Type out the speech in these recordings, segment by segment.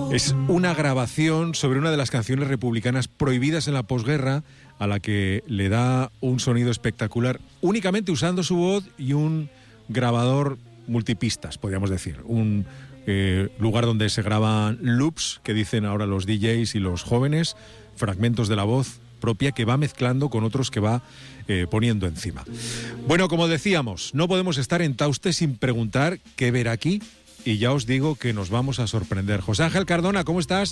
Es una grabación sobre una de las canciones republicanas prohibidas en la posguerra, a la que le da un sonido espectacular, únicamente usando su voz y un grabador multipistas, podríamos decir. Un lugar donde se graban loops, que dicen ahora los DJs y los jóvenes, fragmentos de la voz propia que va mezclando con otros que va poniendo encima. Bueno, como decíamos, no podemos estar en Tauste sin preguntar qué ver aquí, y ya os digo que nos vamos a sorprender. José Ángel Cardona, ¿cómo estás?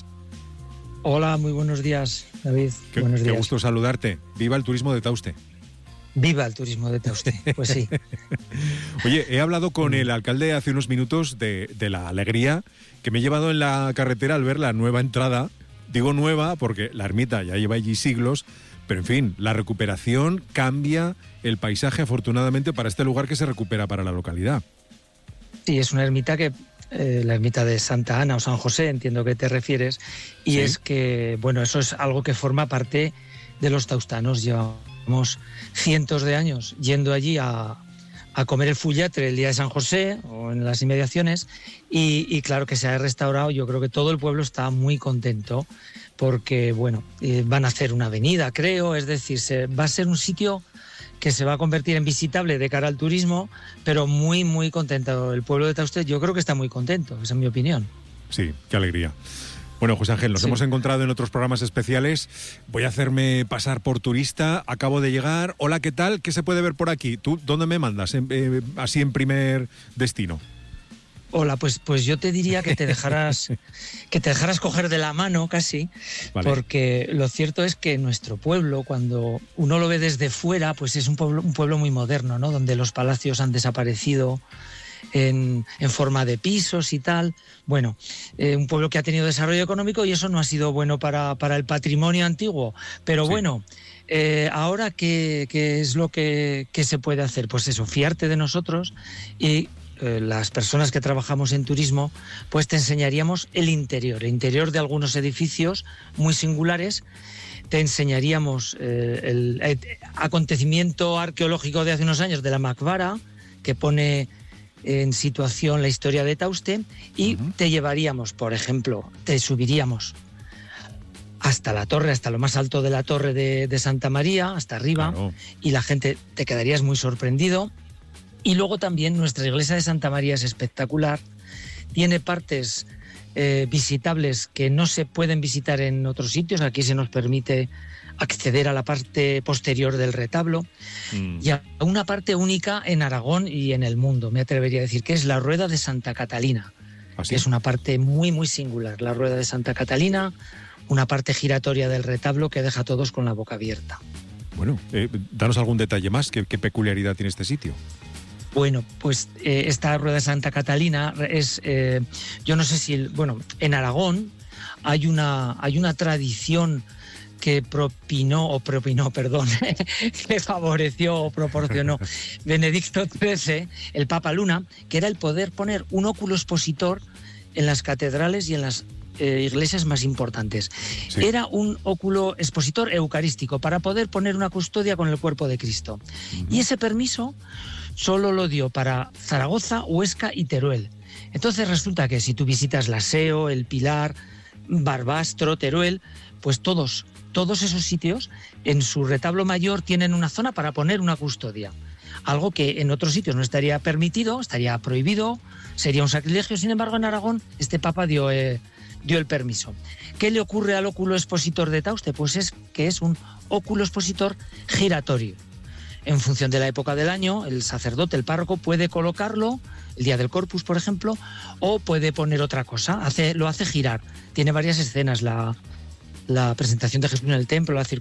Hola, muy buenos días, David. Buenos días. Qué gusto saludarte. Viva el turismo de Tauste. Viva el turismo de Tauste, pues sí. Oye, he hablado con el alcalde hace unos minutos de la alegría que me he llevado en la carretera al ver la nueva entrada. Digo nueva porque la ermita ya lleva allí siglos, pero en fin, la recuperación cambia el paisaje afortunadamente para este lugar que se recupera para la localidad. Sí, es una ermita que la ermita de Santa Ana o San José, entiendo que te refieres, y ¿sí? Es que, bueno, eso es algo que forma parte de los taustanos. Llevamos cientos de años yendo allí a comer el fullatre el día de San José o en las inmediaciones, y claro que se ha restaurado. Yo creo que todo el pueblo está muy contento porque, bueno, van a hacer una avenida, creo, es decir, va a ser un sitio que se va a convertir en visitable de cara al turismo, pero muy, muy contento. El pueblo de Tauste yo creo que está muy contento, esa es mi opinión. Sí, qué alegría. Bueno, José Ángel, nos hemos encontrado en otros programas especiales. Voy a hacerme pasar por turista. Acabo de llegar. Hola, ¿qué tal? ¿Qué se puede ver por aquí? ¿Tú dónde me mandas? Así en primer destino. Hola, pues yo te diría que te dejaras coger de la mano casi, vale. Porque lo cierto es que nuestro pueblo, cuando uno lo ve desde fuera, pues es un pueblo muy moderno, ¿no? Donde los palacios han desaparecido en forma de pisos y tal. Bueno, un pueblo que ha tenido desarrollo económico y eso no ha sido bueno para el patrimonio antiguo. Pero sí. Bueno, ahora ¿qué es lo que se puede hacer? Pues eso, fiarte de nosotros y las personas que trabajamos en turismo, pues te enseñaríamos el interior de algunos edificios muy singulares. Te enseñaríamos el acontecimiento arqueológico de hace unos años de la Macvara, que pone en situación la historia de Tauste, y te llevaríamos, por ejemplo, te subiríamos hasta la torre, hasta lo más alto de la torre de Santa María, hasta arriba, claro. Y la gente te quedarías muy sorprendido. Y luego también nuestra iglesia de Santa María es espectacular, tiene partes visitables que no se pueden visitar en otros sitios. Aquí se nos permite acceder a la parte posterior del retablo y a una parte única en Aragón y en el mundo, me atrevería a decir, que es la Rueda de Santa Catalina. ¿Ah, sí? Que es una parte muy, muy singular, la Rueda de Santa Catalina, una parte giratoria del retablo que deja a todos con la boca abierta. Bueno, danos algún detalle más, ¿qué peculiaridad tiene este sitio? Bueno, pues esta Rueda de Santa Catalina es, yo no sé si, en Aragón hay una tradición que que favoreció o proporcionó Benedicto XIII, el Papa Luna, que era el poder poner un óculo expositor en las catedrales y en las iglesias más importantes. Sí. Era un óculo expositor eucarístico para poder poner una custodia con el cuerpo de Cristo. Y ese permiso solo lo dio para Zaragoza, Huesca y Teruel. Entonces resulta que si tú visitas La Seo, El Pilar, Barbastro, Teruel, pues todos esos sitios en su retablo mayor tienen una zona para poner una custodia. Algo que en otros sitios no estaría permitido, estaría prohibido, sería un sacrilegio. Sin embargo, en Aragón este Papa dio el permiso. ¿Qué le ocurre al óculo expositor de Tauste? Pues es que es un óculo expositor giratorio. En función de la época del año, el sacerdote, el párroco, puede colocarlo, el día del Corpus, por ejemplo, o puede poner otra cosa, lo hace girar. Tiene varias escenas, la presentación de Jesús en el templo, la